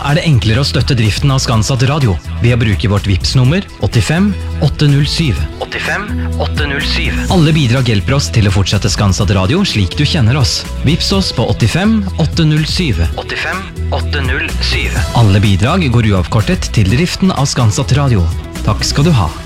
det enklere å støtte driften av Skanset Radio ved å bruke vårt Vipps-nummer 85 807. 85 807. Alle bidrag hjelper oss til å fortsette Skanset Radio slik du kjenner oss. Vipps oss på 85 807. 85 807. Alle bidrag går uavkortet til driften av Skanset Radio. Takk skal du ha.